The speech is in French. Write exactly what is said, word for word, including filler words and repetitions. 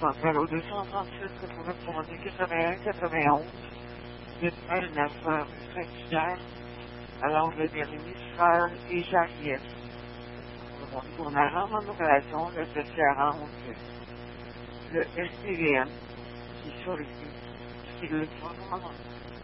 appelle au deux cent trente-six quatre-vingt-trois quatre-vingt-un quatre-vingt-onze. Dites-moi neuf heures Saint-Hilaire, à l'angle des Rémi Frères et Jacques. Pour la rendre en opération, le T C R onze, le S P V M, qui sur le qui le forme